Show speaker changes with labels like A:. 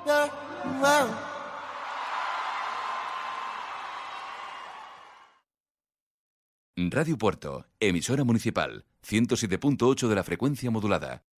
A: Radio Puerto, emisora municipal, 107.8 de la frecuencia modulada.